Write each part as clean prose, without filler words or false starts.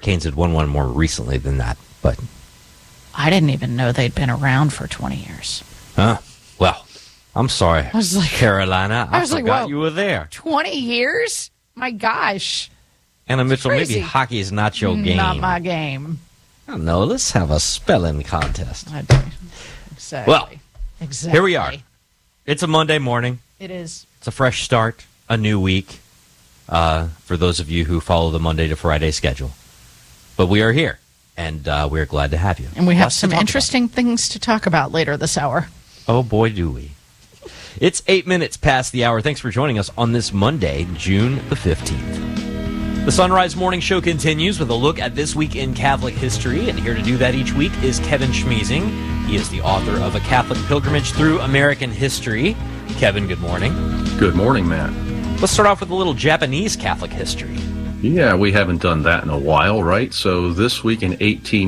Hurricanes had won one more recently than that, but... I didn't even know they'd been around for 20 years. Huh? Well, I'm sorry, I was like, Carolina. I forgot whoa, you were there. 20 years? My gosh. Anna Mitchell, crazy. maybe hockey is not your game. Not my game. I don't know. Let's have a spelling contest. I do. Exactly. Well, exactly. Here we are. It's a Monday morning. It is. It's a fresh start, a new week, for those of you who follow the Monday to Friday schedule. But we are here, and we're glad to have you. And we have Lots some to talk interesting things to talk about later this hour. about. Oh, boy, do we. It's 8 minutes past the hour. Thanks for joining us on this Monday, June the 15th. The Sunrise Morning Show continues with a look at this week in Catholic history, and here to do that each week is Kevin Schmeezing. He is the author of A Catholic Pilgrimage Through American History. Kevin, good morning. Good morning, Matt. Let's start off with a little Japanese Catholic history. Yeah, we haven't done that in a while, right? So this week in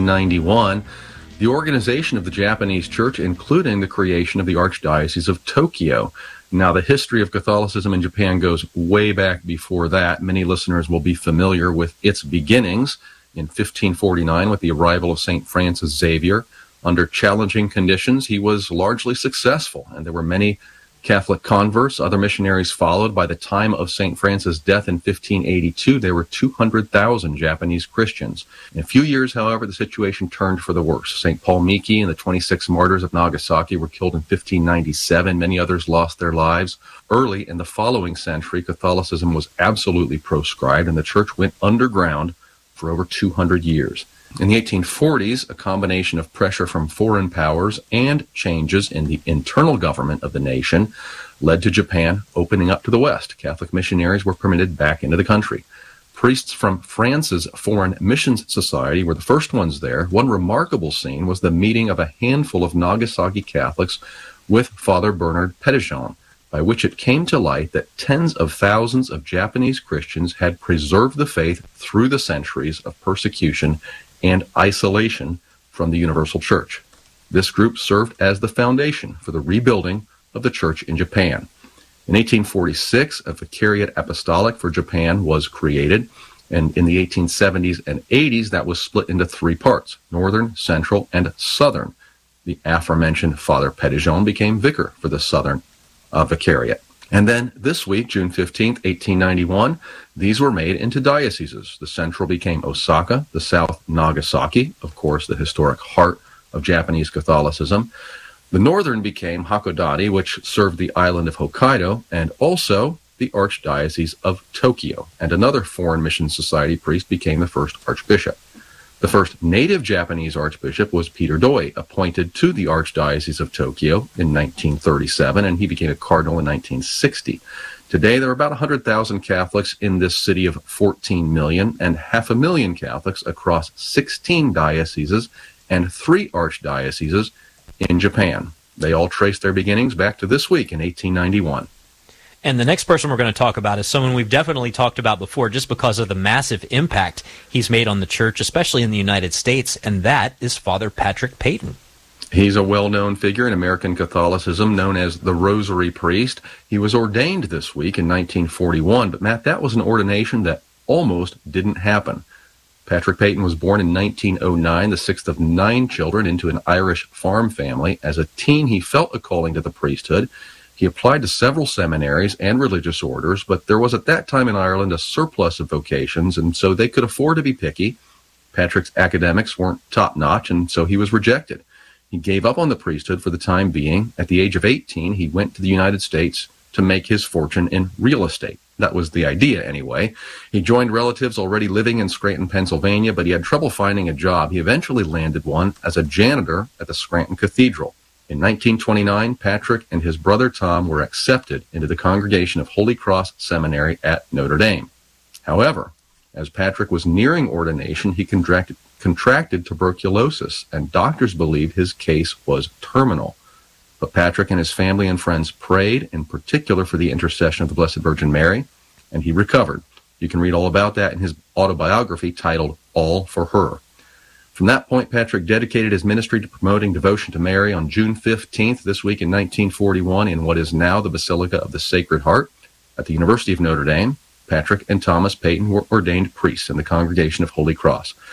1891, the organization of the Japanese Church, including the creation of the Archdiocese of Tokyo. Now, the history of Catholicism in Japan goes way back before that. Many listeners will be familiar with its beginnings in 1549 with the arrival of St. Francis Xavier. Under challenging conditions, he was largely successful, and there were many Catholic converts. Other missionaries followed. By the time of St. Francis' death in 1582, there were 200,000 Japanese Christians. In a few years, however, the situation turned for the worse. St. Paul Miki and the 26 martyrs of Nagasaki were killed in 1597. Many others lost their lives. Early in the following century, Catholicism was absolutely proscribed, and the church went underground for over 200 years. In the 1840s, a combination of pressure from foreign powers and changes in the internal government of the nation led to Japan opening up to the West. Catholic missionaries were permitted back into the country. Priests from France's Foreign Missions Society were the first ones there. One remarkable scene was the meeting of a handful of Nagasaki Catholics with Father Bernard Petitjean, by which it came to light that tens of thousands of Japanese Christians had preserved the faith through the centuries of persecution and isolation from the Universal Church. This group served as the foundation for the rebuilding of the church in Japan. In 1846, a Vicariate Apostolic for Japan was created, and in the 1870s and 80s, that was split into three parts: Northern, Central, and Southern. The aforementioned Father Petitjean became vicar for the Southern Vicariate. And then this week, June 15th, 1891, these were made into dioceses. The central became Osaka, the south Nagasaki, of course, the historic heart of Japanese Catholicism. The northern became Hakodate, which served the island of Hokkaido, and also the Archdiocese of Tokyo. And another Foreign Mission Society priest became the first archbishop. The first native Japanese archbishop was Peter Doi, appointed to the Archdiocese of Tokyo in 1937, and he became a cardinal in 1960. Today, there are about 100,000 Catholics in this city of 14 million, and 500,000 Catholics across 16 dioceses and 3 archdioceses in Japan. They all trace their beginnings back to this week in 1891. And the next person we're going to talk about is someone we've definitely talked about before just because of the massive impact he's made on the church, especially in the United States, and that is Father Patrick Peyton. He's a well-known figure in American Catholicism, known as the Rosary Priest. He was ordained this week in 1941, but Matt, that was an ordination that almost didn't happen. Patrick Peyton was born in 1909, the sixth of 9 children, into an Irish farm family. As a teen, he felt a calling to the priesthood. He applied to several seminaries and religious orders, but there was at that time in Ireland a surplus of vocations, and so they could afford to be picky. Patrick's academics weren't top-notch, and so he was rejected. He gave up on the priesthood for the time being. At the age of 18, he went to the United States to make his fortune in real estate. That was the idea, anyway. He joined relatives already living in Scranton, Pennsylvania, but he had trouble finding a job. He eventually landed one as a janitor at the Scranton Cathedral. In 1929, Patrick and his brother Tom were accepted into the congregation of Holy Cross Seminary at Notre Dame. However, as Patrick was nearing ordination, he contracted tuberculosis, and doctors believed his case was terminal. But Patrick and his family and friends prayed, in particular for the intercession of the Blessed Virgin Mary, and he recovered. You can read all about that in his autobiography titled All for Her. From that point, Patrick dedicated his ministry to promoting devotion to Mary. On June 15th, this week in 1941, in what is now the Basilica of the Sacred Heart at the University of Notre Dame, Patrick and Thomas Peyton were ordained priests in the Congregation of Holy Cross.